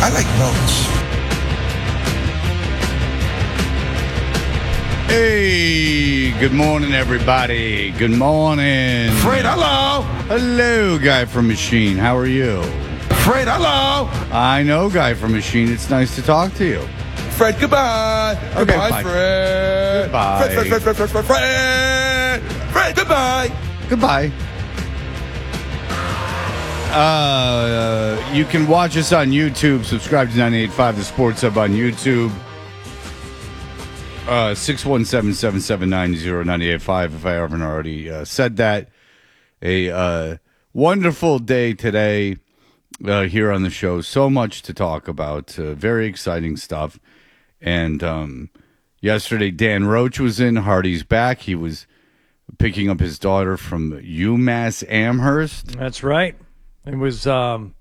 I like boats. Hey, good morning, everybody. Good morning. Fred, hello. Hello, Guy from Machine. How are you? Fred, hello. I know, Guy from Machine. It's nice to talk to you. Fred, goodbye. Goodbye, bye. Fred. Goodbye. Fred, goodbye. Goodbye. You can watch us on YouTube. Subscribe to 98.5 The Sports Hub on YouTube. 617-779-0985 if I haven't already said that. A wonderful day today here on the show. So much to talk about. Very exciting stuff. And yesterday, Dan Roach was in. Hardy's back. He was picking up his daughter from UMass Amherst. That's right. It was fine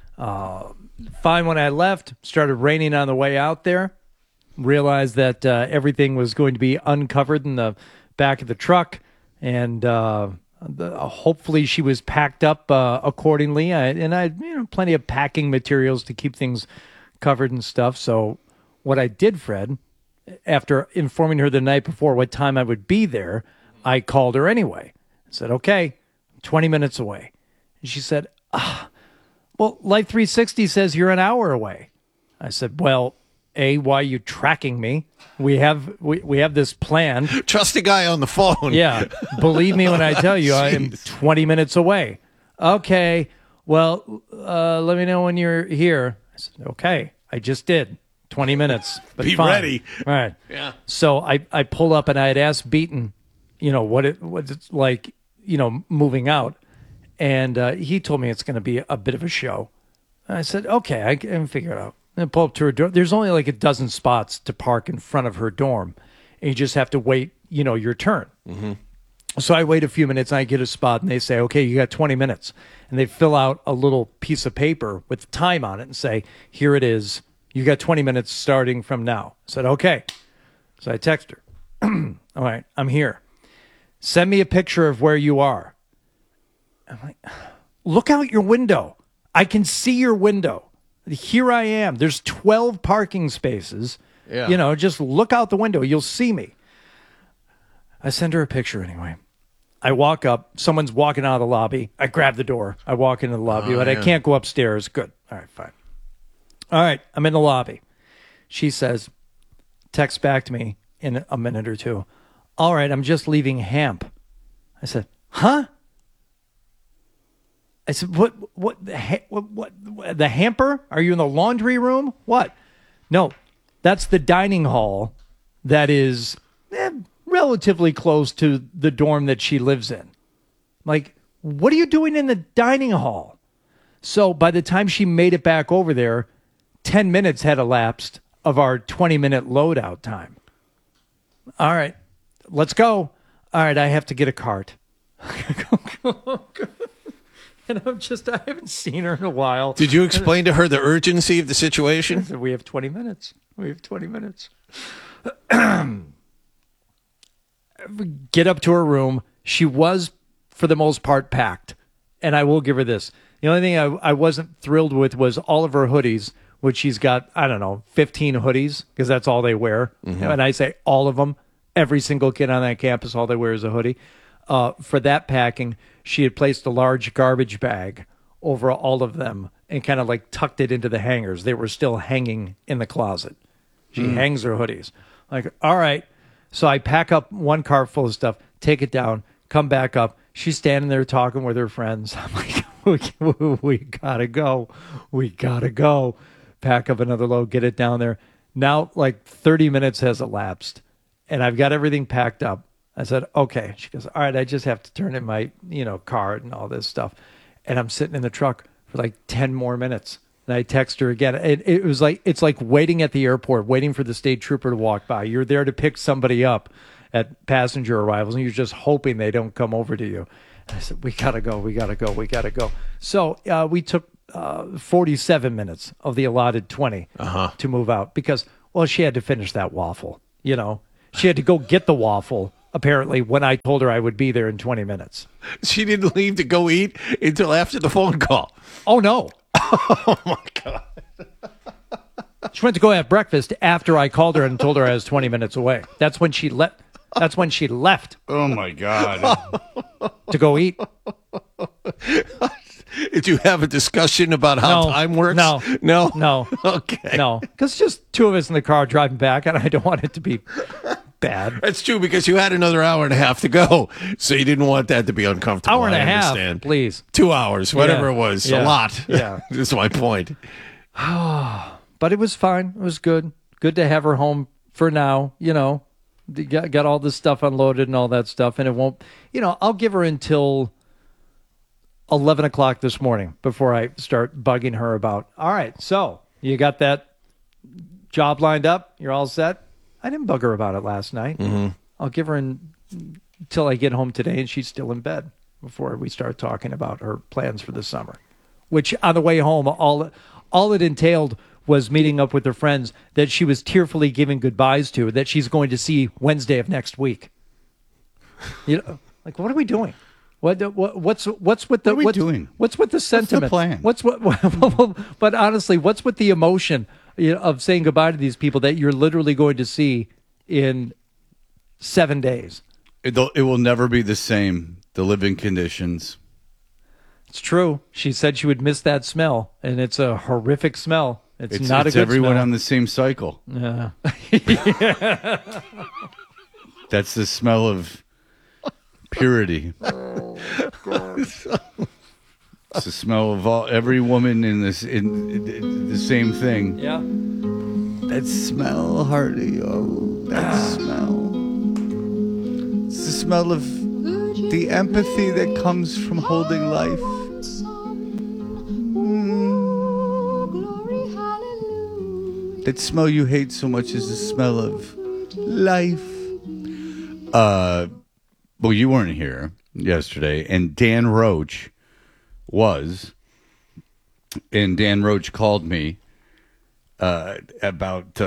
when I left. Started raining on the way out there. Realized that everything was going to be uncovered in the back of the truck, and hopefully she was packed up accordingly. I had plenty of packing materials to keep things covered and stuff. So what I did, Fred, after informing her the night before what time I would be there, I called her anyway. I said, okay, 20 minutes away. And she said, well, Life 360 says you're an hour away. I said, well, A, why are you tracking me? We have this plan. Trust a guy on the phone. Yeah. Believe me when I tell you, I am 20 minutes away. Okay. Well, let me know when you're here. I said, okay. I just did. 20 minutes. But Be fine. ready. All right. Yeah. So I pull up and I had asked Beaton, what it's like, moving out. And he told me it's going to be a bit of a show. And I said, okay, I can figure it out. And pull up to her door. There's only like a dozen spots to park in front of her dorm. And you just have to wait, your turn. Mm-hmm. So I wait a few minutes and I get a spot and they say, okay, you got 20 minutes. And they fill out a little piece of paper with time on it and say, here it is. You got 20 minutes starting from now. I said, okay. So I text her. All right, I'm here. Send me a picture of where you are. I'm like, look out your window. I can see your window. Here I am. There's 12 parking spaces. Yeah. Just look out the window. You'll see me. I send her a picture anyway. I walk up. Someone's walking out of the lobby. I grab the door. I walk into the lobby, but I can't go upstairs. Good. All right, fine. All right, I'm in the lobby. She says, text back to me in a minute or two. All right, I'm just leaving Hamp. I said, huh? I said, what, the hamper? Are you in the laundry room? What? No, that's the dining hall that is relatively close to the dorm that she lives in. Like, what are you doing in the dining hall? So by the time she made it back over there, 10 minutes had elapsed of our 20-minute loadout time. All right, let's go. All right, I have to get a cart. And I haven't seen her in a while. Did you explain to her the urgency of the I situation? said, we have 20 minutes. We have 20 minutes. Get up to her room. She was, for the most part, packed. And I will give her this. The only thing I wasn't thrilled with was all of her hoodies, which she's got, 15 hoodies, because that's all they wear. Mm-hmm. And I say all of them. Every single kid on that campus, all they wear is a hoodie. For that packing, she had placed a large garbage bag over all of them and kind of like tucked it into the hangers. They were still hanging in the closet. She hangs her hoodies. Like, all right. So I pack up one cart full of stuff, take it down, come back up. She's standing there talking with her friends. I'm like, we gotta go. We gotta go. Pack up another load, get it down there. Now, like 30 minutes has elapsed, and I've got everything packed up. I said, okay. She goes, all right, I just have to turn in my, card and all this stuff. And I'm sitting in the truck for like 10 more minutes. And I text her again. It was like, it's like waiting at the airport, waiting for the state trooper to walk by. You're there to pick somebody up at passenger arrivals, and you're just hoping they don't come over to you. And I said, we got to go, we got to go, we got to go. So we took 47 minutes of the allotted 20 to move out because, well, she had to finish that waffle, She had to go get the waffle, apparently, when I told her I would be there in 20 minutes. She didn't leave to go eat until after the phone call. Oh, no. Oh, my God. She went to go have breakfast after I called her and told her I was 20 minutes away. That's when she left. That's when she left Oh my God. to go eat. Did you have a discussion about how No. time works? No. No? No. Okay. No, because just two of us in the car driving back, and I don't want it to be bad. That's true because you had another hour and a half to go, so you didn't want that to be uncomfortable. Hour and I a half, understand. please. 2 hours, whatever Yeah. it was, Yeah. a lot. Yeah. That's my point. But it was fine. It was good. Good to have her home for now. Got all this stuff unloaded and all that stuff, and it won't. I'll give her until 11 o'clock this morning before I start bugging her about. All right, so you got that job lined up? You're all set? I didn't bug her about it last night. Mm-hmm. I'll give her until I get home today, and she's still in bed before we start talking about her plans for the summer. Which on the way home, all it entailed was meeting up with her friends that she was tearfully giving goodbyes to, that she's going to see Wednesday of next week. What are we doing? What's with the What are we doing? What's with the sentiment? plan? But honestly, what's with the emotion of saying goodbye to these people that you're literally going to see in 7 days? It will never be the same. The living conditions. It's true. She said she would miss that smell, and it's a horrific smell. It's not a good everyone smell. on the same cycle. Yeah. That's the smell of purity. It's the smell of every woman in the same thing. Yeah. That smell, Hardy. Oh, that smell. It's the smell of the empathy that comes from holding life. That smell you hate so much is the smell of life. Well, you weren't here yesterday, and Dan Roach was. And Dan Roach called me about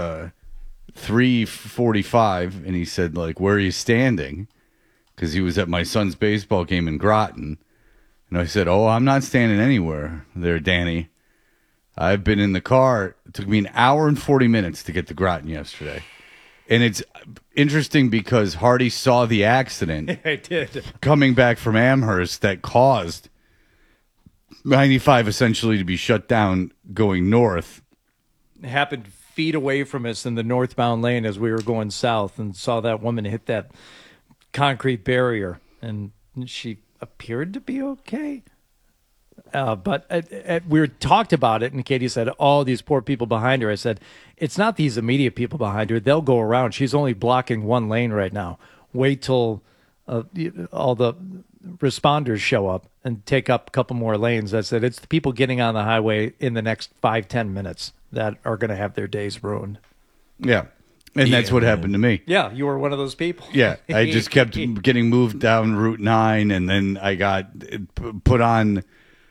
3:45, and he said, where are you standing? Because he was at my son's baseball game in Groton. And I said, I'm not standing anywhere there, Danny. I've been in the car. It took me an hour and 40 minutes to get to Groton yesterday. And it's interesting because Hardy saw the accident I did. coming back from Amherst that caused 95 essentially to be shut down going north. It happened feet away from us in the northbound lane as we were going south, and saw that woman hit that concrete barrier, and she appeared to be okay. But we talked about it, and Katie said, these poor people behind her. I said, it's not these immediate people behind her. They'll go around. She's only blocking one lane right now. Wait till all the responders show up and take up a couple more lanes. I said, it's the people getting on the highway in the next 5-10 minutes that are going to have their days ruined. Yeah. And that's what happened to me. Yeah, you were one of those people. Yeah, I just kept getting moved down Route 9, and then I got put on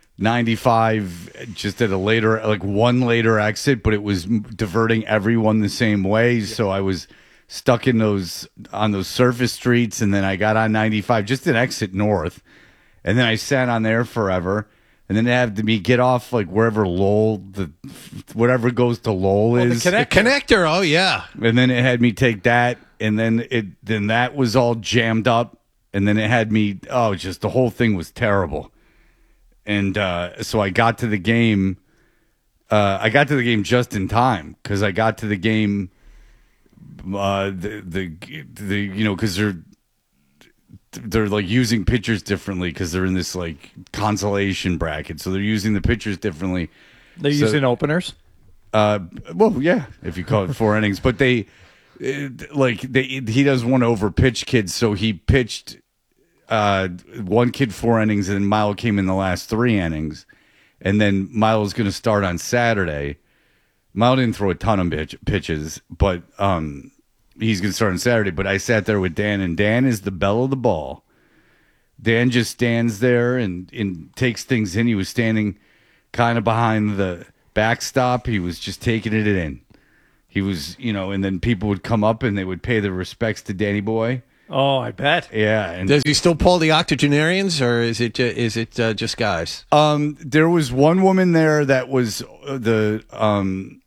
95 just at a later, one later exit, but it was diverting everyone the same way. So I was stuck on those surface streets, and then I got on 95, just an exit north, and then I sat on there forever. And then they had me get off wherever Lowell, whatever goes to Lowell is. The connector, oh yeah. And then it had me take that, and then that was all jammed up, and then it had me, just the whole thing was terrible. And so I got to the game. I got to the game just in time because I got to the game. Because they're using pitchers differently because they're in this consolation bracket, so they're using the pitchers differently. They're using openers. Well, yeah, if you call it 4 innings, but he doesn't want to overpitch kids, so he pitched one kid 4 innings, and then Milo came in the last 3 innings, and then Milo's going to start on Saturday. Milo didn't throw a ton of pitches, but he's going to start on Saturday. But I sat there with Dan, and Dan is the belle of the ball. Dan just stands there and takes things in. He was standing kind of behind the backstop. He was just taking it in. He was, and then people would come up and they would pay their respects to Danny Boy. Oh, I bet. Yeah. And Does he still pull the octogenarians, or is it just guys? there was one woman there that was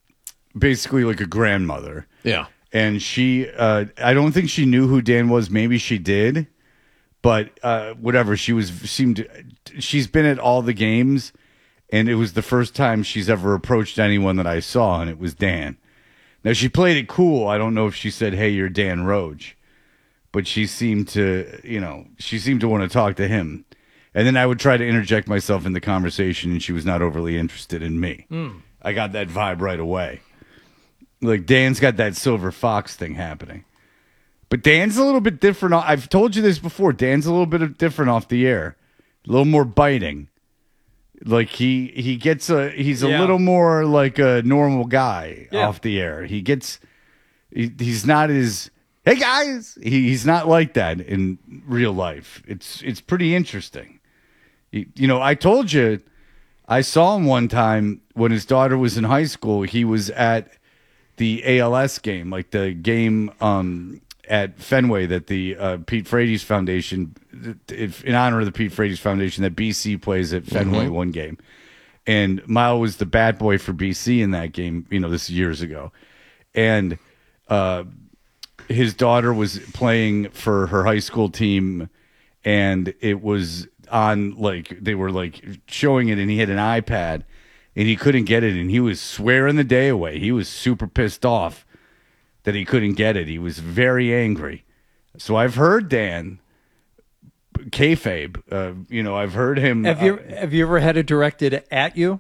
basically like a grandmother. Yeah. And she, I don't think she knew who Dan was. Maybe she did, but whatever. She's been at all the games, and it was the first time she's ever approached anyone that I saw, and it was Dan. Now, she played it cool. I don't know if she said, "Hey, you're Dan Roach," but she seemed to want to talk to him. And then I would try to interject myself in the conversation, and she was not overly interested in me. I got that vibe right away. Like, Dan's got that silver fox thing happening. But Dan's a little bit different. I've told you this before. Dan's a little bit different off the air. A little more biting. Like, he's a little more like a normal guy off the air. He's not as, hey, guys. He's not like that in real life. It's pretty interesting. I told you, I saw him one time when his daughter was in high school. He was at the ALS game, like the game at Fenway that the Pete Frates Foundation, in honor of the Pete Frates Foundation, that BC plays at Fenway one game. And Mile was the bat boy for BC in that game, this is years ago. And his daughter was playing for her high school team, and it was on, like, they were like showing it, and he had an iPad. And he couldn't get it, and he was swearing the day away. He was super pissed off that he couldn't get it. He was very angry. So I've heard Dan kayfabe. I've heard him. Have you ever had it directed at you?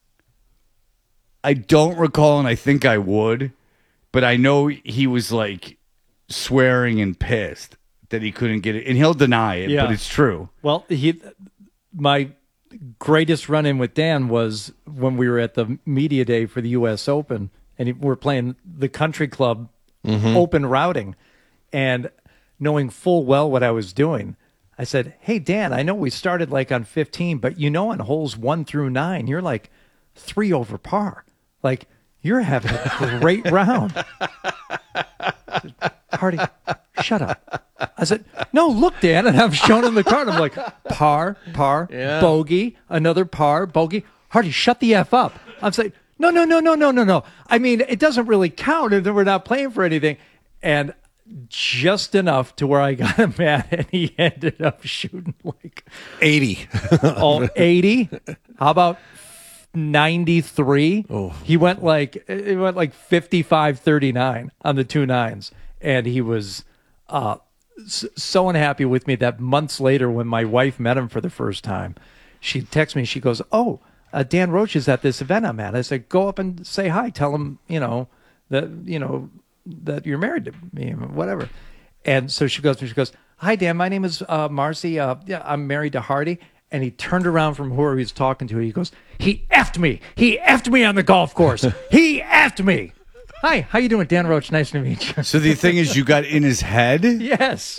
I don't recall, and I think I would, but I know he was like swearing and pissed that he couldn't get it, and he'll deny it, but it's true. Well, my greatest run-in with Dan was when we were at the media day for the U.S. Open, and we're playing the country club open routing, and knowing full well what I was doing, I said, "Hey, Dan, I know we started like on 15, but on holes 1 through 9, you're like 3 over par. Like, you're having a great round." Hardy, shut up. I said, "No, look, Dan," and I'm showing him the card. I'm like, par, bogey, another par, bogey. Hardy, shut the F up. I'm saying, no. I mean, it doesn't really count, and we're not playing for anything. And just enough to where I got him mad, and he ended up shooting like 80. 80? How about 93? Oh. He went like 55-39 on the 2 nines, and he was so unhappy with me that months later, when my wife met him for the first time, she texts me. She goes, "Oh, Dan Roach is at this event I'm at." I said, "Go up and say hi. Tell him that you're married to me, whatever." And so she goes, "Hi, Dan. My name is Marcy. I'm married to Hardy." And he turned around from whoever he was talking to. He goes, "He effed me. He effed me on the golf course. He effed me." "Hi, how you doing, Dan Roach? Nice to meet you." So the thing is, you got in his head? Yes.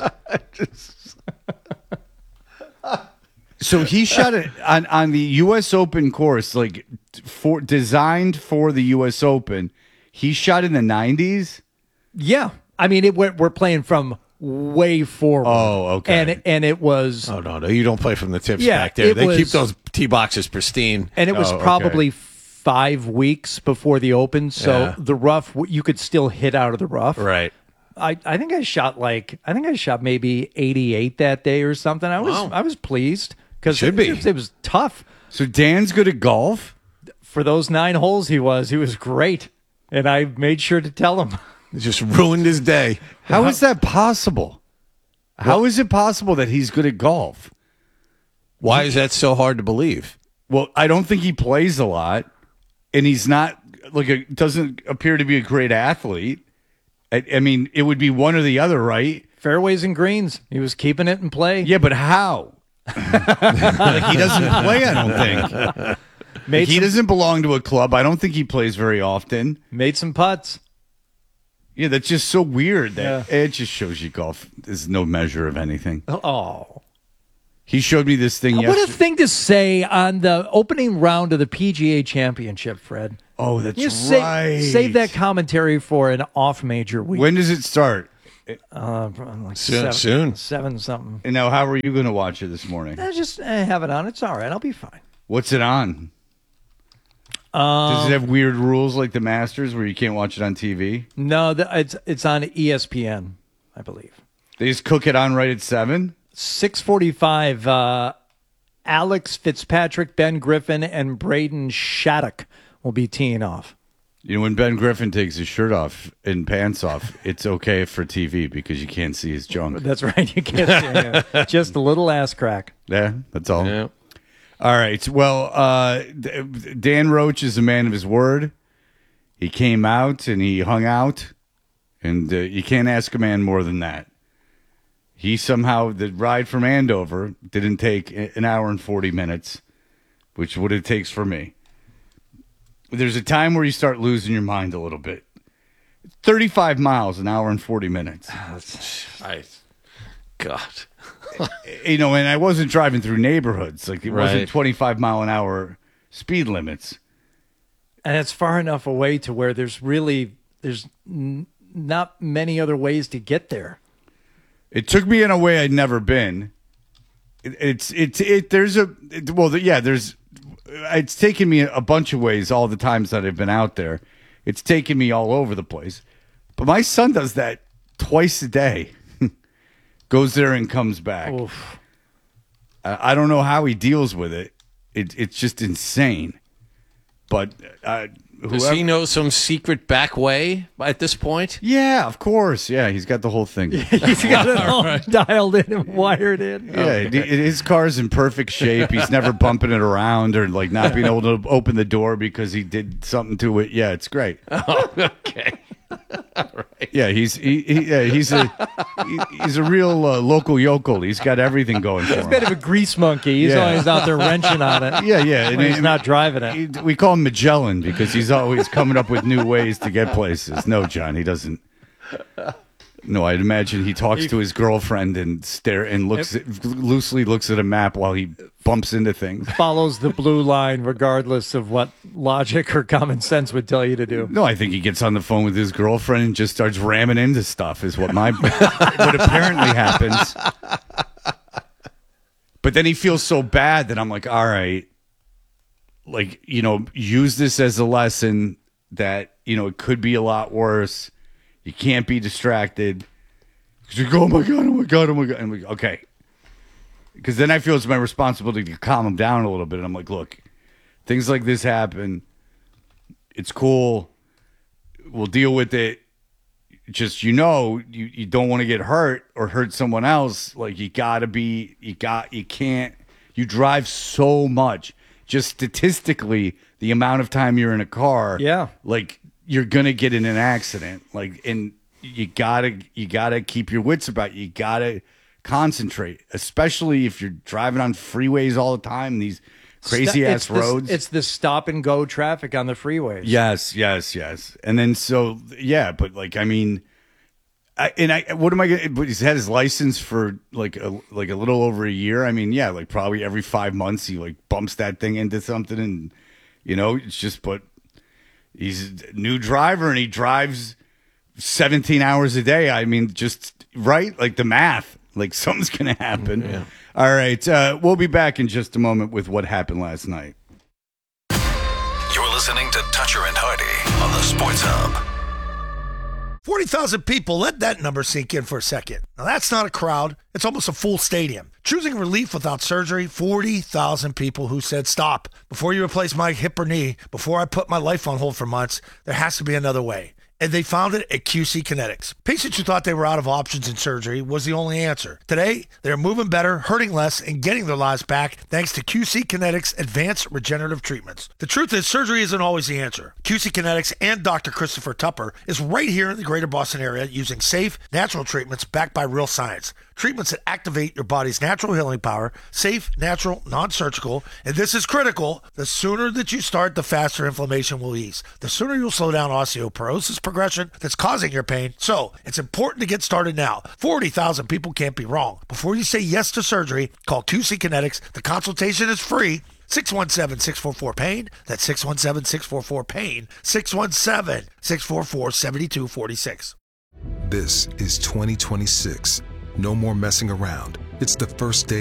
So he shot it on the U.S. Open course, like designed for the U.S. Open. He shot in the 90s? Yeah. I mean, we're playing from way forward. Oh, okay. And it was... Oh, no, you don't play from the tips Yeah, back there. it They was- keep those tee boxes pristine. And it was Oh, okay. probably 5 weeks before the Open, so Yeah. the rough, you could still hit out of the rough. Right. I think I shot maybe 88 that day or something. I was pleased because Should be. It was tough. So Dan's good at golf? For those 9 holes, he was great, and I made sure to tell him. It just ruined his day. How is that possible? How is it possible that he's good at golf? Why is that so hard to believe? Well, I don't think he plays a lot, and he's not doesn't appear to be a great athlete. I mean, it would be one or the other, right? Fairways and greens, he was keeping it in play. Yeah, but how? Like, he doesn't play, I don't think. He doesn't belong to a club. I don't think he plays very often. Made some putts. Yeah, that's just so weird. That it just shows you golf is no measure of anything. Oh. He showed me this thing What yesterday. a thing to say on the opening round of the PGA Championship, Fred. Oh, that's You right. save that commentary for an off major week. When does it start? Like Soon. 7 something. And now, how are you going to watch it this morning? Just have it on. It's all right. I'll be fine. What's it on? Does it have weird rules like the Masters where you can't watch it on TV? No, it's on ESPN, I believe. They just cook it on right at 7? 6:45. Alex Fitzpatrick, Ben Griffin, and Braden Shattuck will be teeing off. You know, when Ben Griffin takes his shirt off and pants off, it's okay for TV because you can't see his junk. That's right. You can't see him. Just a little ass crack. Yeah, that's all. Yeah. All right. Well, Dan Roach is a man of his word. He came out and he hung out, and you can't ask a man more than that. He somehow, the ride from Andover didn't take an hour and 40 minutes, which what it takes for me. There's a time where you start losing your mind a little bit. 35 miles, an hour and 40 minutes. God. You know, and I wasn't driving through neighborhoods. Like, it wasn't Right. 25 mile an hour speed limits. And it's far enough away to where there's not many other ways to get there. It took me in a way I'd never been. It's taken me a bunch of ways all the times that I've been out there. It's taken me all over the place. But my son does that twice a day. Goes there and comes back. Oof. I don't know how he deals with it. It's just insane. But Does he know some secret back way at this point? Yeah, of course. Yeah, he's got the whole thing. He's got it all dialed in and wired in. Yeah, his car's in perfect shape. He's never bumping it around or like not being able to open the door because he did something to it. Yeah, it's great. Okay. Right. Yeah, he's a real local yokel. He's got everything going for He's a bit him. of a grease monkey. He's Yeah. always out there wrenching on it. Yeah. When he's not driving it. We call him Magellan because he's always coming up with new ways to get places. No, John, he doesn't. No, I'd imagine he talks to his girlfriend and loosely looks at a map while he bumps into things. Follows the blue line regardless of what logic or common sense would tell you to do. No, I think he gets on the phone with his girlfriend and just starts ramming into stuff is what apparently happens. But then he feels so bad that I'm like, all right, like, you know, use this as a lesson that, you know, it could be a lot worse. You can't be distracted. Because you go, oh my God. And I'm like, okay. Because then I feel it's my responsibility to calm him down a little bit. And I'm like, look, things like this happen. It's cool. We'll deal with it. Just, you don't want to get hurt or hurt someone else. Like, you drive so much. Just statistically, the amount of time you're in a car. Yeah. Like, you're going to get in an accident. Like, and you gotta keep your wits about you. You gotta concentrate, especially if you're driving on freeways all the time, these crazy ass roads. It's the stop and go traffic on the freeways. Yes. And then but like, I mean, what am I gonna? But he's had his license for like a little over a year. I mean, yeah, like probably every 5 months he like bumps that thing into something, and you know, it's just. But he's a new driver and he drives 17 hours a day. I mean, just right, like the math. Like something's gonna happen. Yeah. All right, we'll be back in just a moment with what happened last night. You're listening to Toucher and Hardy on the Sports Hub. 40,000 people, let that number sink in for a second. Now, that's not a crowd. It's almost a full stadium. Choosing relief without surgery, 40,000 people who said, stop. Before you replace my hip or knee, before I put my life on hold for months, there has to be another way. And they found it at QC Kinetics. Patients who thought they were out of options in surgery was the only answer. Today, they're moving better, hurting less, and getting their lives back thanks to QC Kinetics advanced regenerative treatments. The truth is, surgery isn't always the answer. QC Kinetics and Dr. Christopher Tupper is right here in the greater Boston area using safe, natural treatments backed by real science. Treatments that activate your body's natural healing power, safe, natural, non-surgical, and this is critical, the sooner that you start, the faster inflammation will ease. The sooner you'll slow down osteoporosis progression that's causing your pain. So, it's important to get started now. 40,000 people can't be wrong. Before you say yes to surgery, call QC Kinetics. The consultation is free. 617-644-PAIN. That's 617-644-PAIN. 617-644-7246. This is 2026. No more messing around. It's the first day